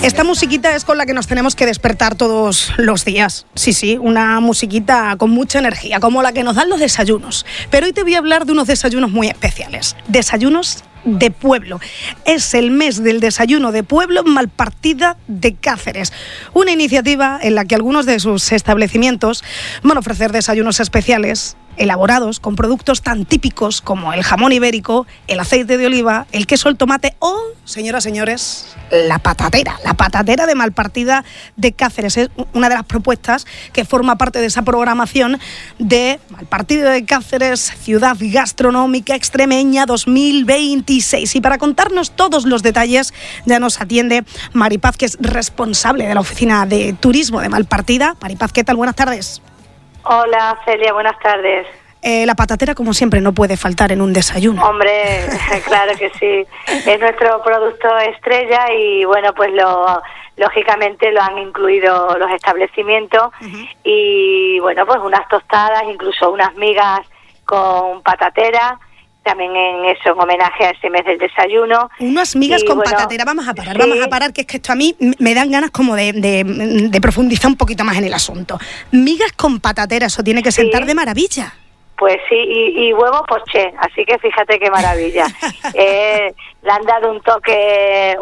Esta musiquita es con la que nos tenemos que despertar todos los días. Sí, una musiquita con mucha energía, como la que nos dan los desayunos. Pero hoy te voy a hablar de unos desayunos muy especiales. Desayunos de pueblo. Es el mes del desayuno de pueblo en Malpartida de Cáceres. Una iniciativa en la que algunos de sus establecimientos van a ofrecer desayunos especiales elaborados con productos tan típicos como el jamón ibérico, el aceite de oliva, el queso, el tomate o, señoras y señores, la patatera de Malpartida de Cáceres. Es una de las propuestas que forma parte de esa programación de Malpartida de Cáceres, Ciudad Gastronómica Extremeña 2026. Y para contarnos todos los detalles ya nos atiende Maripaz, que es responsable de la oficina de turismo de Malpartida. Maripaz, ¿qué tal? Buenas tardes. Hola Celia, buenas tardes. La patatera, como siempre, no puede faltar en un desayuno. Hombre, claro que sí. Es nuestro producto estrella y bueno, pues lógicamente lo han incluido los establecimientos. Uh-huh. Y bueno, pues unas tostadas, incluso unas migas con patatera, también en homenaje a ese mes del desayuno. Unas migas con patatera, vamos a parar, que es que esto a mí me dan ganas como de profundizar un poquito más en el asunto. Migas con patatera, eso tiene que sentar de maravilla. Pues sí, y huevo poché, así que fíjate qué maravilla. Le han dado un toque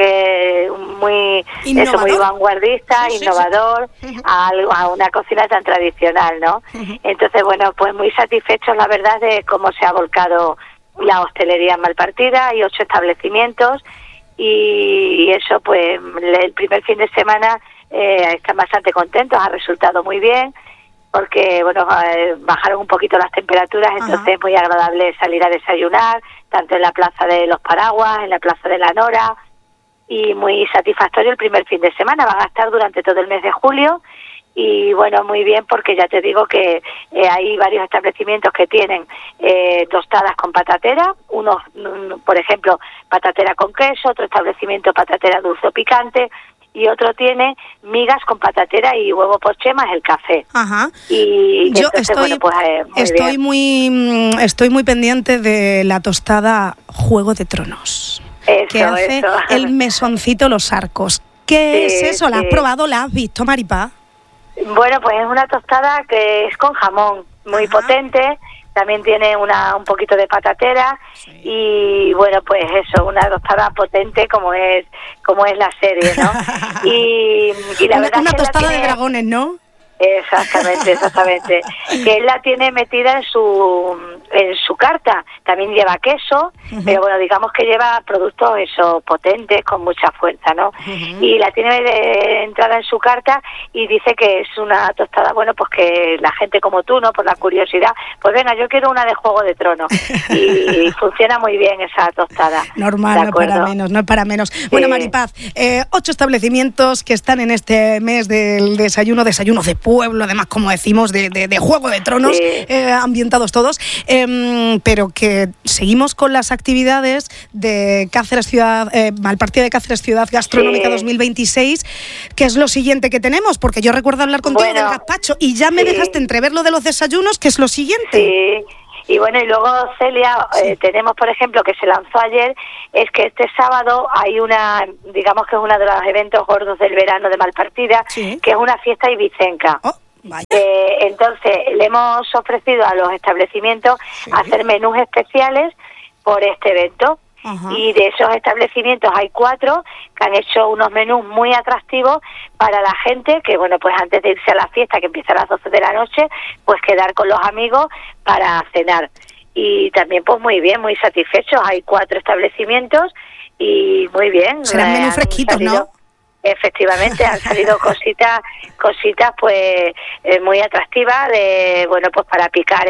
muy vanguardista, innovador, sí. A una cocina tan tradicional, ¿no? Uh-huh. Entonces, bueno, pues muy satisfechos, la verdad, de cómo se ha volcado la hostelería en Malpartida. Hay 8 establecimientos y eso, pues, el primer fin de semana están bastante contentos, ha resultado muy bien. Porque, bueno, bajaron un poquito las temperaturas, entonces es muy agradable salir a desayunar, tanto en la Plaza de los Paraguas, en la Plaza de la Nora, y muy satisfactorio el primer fin de semana. Van a estar durante todo el mes de julio, y bueno, muy bien, porque ya te digo que hay varios establecimientos que tienen tostadas con patatera, unos, por ejemplo, patatera con queso, otro establecimiento patatera dulce o picante, y otro tiene migas con patatera y huevo poché más el café. Ajá. Y yo entonces, estoy muy pendiente de la tostada Juego de Tronos. Que hace el mesoncito Los Arcos. ¿Qué es eso? ¿La has probado? ¿La has visto, Maripaz? Bueno, pues es una tostada que es con jamón, muy potente. También tiene un poquito de patatera, sí. Y bueno, pues eso, una tostada potente como es la serie, ¿no? y la verdad una que tostada de dragones, ¿no? Exactamente. Que él la tiene metida en su carta. También lleva queso, uh-huh. Pero bueno, digamos que lleva productos potentes, con mucha fuerza, ¿no? Uh-huh. Y la tiene entrada en su carta y dice que es una tostada, bueno, pues que la gente como tú, ¿no? Por la curiosidad, pues venga, yo quiero una de Juego de Tronos. Y funciona muy bien esa tostada. Normal, no es para menos. Sí. Bueno, Maripaz, 8 establecimientos que están en este mes del desayuno de pueblo, además, como decimos, de Juego de Tronos, sí. Ambientados todos, pero que seguimos con las actividades de Cáceres Ciudad, Malpartida de Cáceres Ciudad Gastronómica, sí. 2026, que es lo siguiente que tenemos, porque yo recuerdo hablar contigo del gazpacho y ya me dejaste entrever lo de los desayunos, que es lo siguiente. Sí. Y bueno, y luego, Celia, sí. Tenemos, por ejemplo, que se lanzó ayer, es que este sábado hay digamos que es uno de los eventos gordos del verano de Malpartida, sí. Que es una fiesta ibicenca. Oh, vaya. Entonces, le hemos ofrecido a los establecimientos, sí. Hacer menús especiales por este evento. Uh-huh. Y de esos establecimientos hay 4 que han hecho unos menús muy atractivos para la gente que, bueno, pues antes de irse a la fiesta, que empieza a las 12 de la noche, pues quedar con los amigos para cenar. Y también, pues muy bien, muy satisfechos. Hay 4 establecimientos y muy bien. Serán menús fresquitos, ¿no? Efectivamente, han salido cositas pues muy atractivas, bueno, pues para picar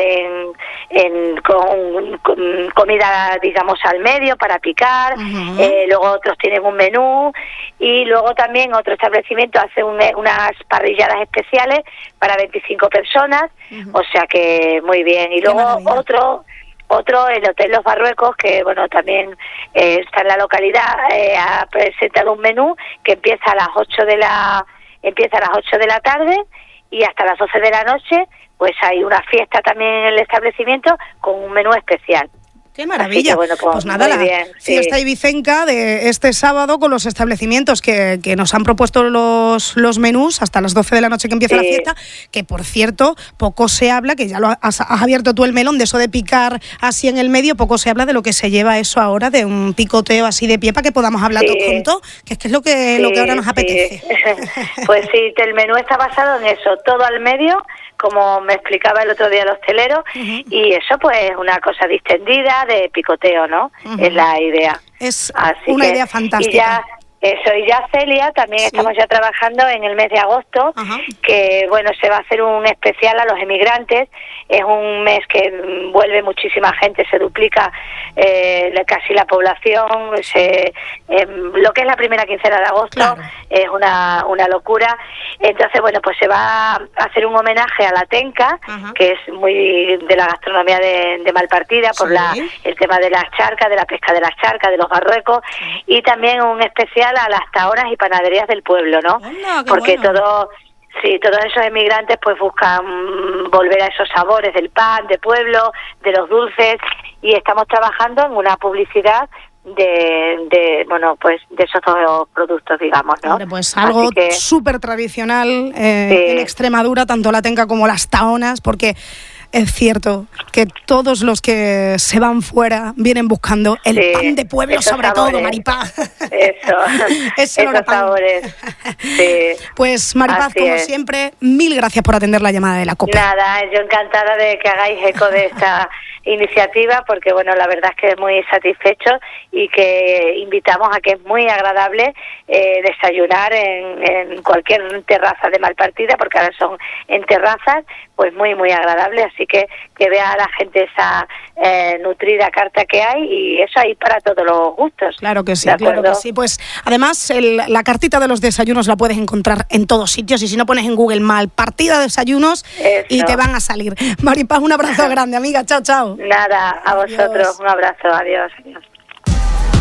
con comida, digamos, al medio, para picar. Uh-huh. Luego otros tienen un menú y luego también otro establecimiento hace unas parrilladas especiales para 25 personas, uh-huh. O sea que muy bien. Y luego otro, el Hotel Los Barruecos, que bueno, también está en la localidad, ha presentado un menú que empieza a las 8 de la tarde y hasta las 12 de la noche, pues hay una fiesta también en el establecimiento con un menú especial. ¡Qué maravilla! Que, bueno, pues nada, la fiesta ibicenca de este sábado con los establecimientos que nos han propuesto los menús hasta las 12 de la noche que empieza la fiesta, que por cierto, poco se habla, que ya lo has abierto tú el melón de eso de picar así en el medio, poco se habla de lo que se lleva eso ahora, de un picoteo así de pie para que podamos hablar todos juntos, que es que es lo que ahora nos apetece. Pues sí, el menú está basado en eso, todo al medio, como me explicaba el otro día el hostelero, y eso pues una cosa distendida de picoteo, ¿no? Es la idea. Es una idea fantástica. Y ya Celia, también estamos ya trabajando en el mes de agosto, que bueno, se va a hacer un especial a los emigrantes. Es un mes que vuelve muchísima gente, se duplica casi la población, lo que es la primera quincena de agosto es una locura. Entonces, bueno, pues se va a hacer un homenaje a la tenca, que es muy de la gastronomía de Malpartida, por el tema de las charcas, de la pesca de las charcas, de los barruecos, y también un especial a las tahonas y panaderías del pueblo, ¿no? Porque todos esos emigrantes pues buscan volver a esos sabores del pan, de pueblo, de los dulces, y estamos trabajando en una publicidad de esos dos productos, digamos, ¿no? Hombre, pues algo súper tradicional en Extremadura, tanto la tenca como las tahonas, porque es cierto que todos los que se van fuera vienen buscando el pan de pueblo, sobre sabores. todo, Maripaz. Esos sabores. Sí. Pues Maripaz, como siempre, mil gracias por atender la llamada de la COPE. Nada, yo encantada de que hagáis eco de esta iniciativa, porque bueno, la verdad es que es muy satisfecho y que invitamos a que es muy agradable desayunar en cualquier terraza de Malpartida, porque ahora son en terrazas, pues muy muy agradable, así que vea a la gente esa nutrida carta que hay, y eso hay para todos los gustos. Claro que sí, claro que sí. Pues además la cartita de los desayunos la puedes encontrar en todos sitios, y si no pones en Google Malpartida desayunos y te van a salir. Maripaz, un abrazo grande, amiga, chao, chao. Nada, a vosotros, un abrazo, adiós.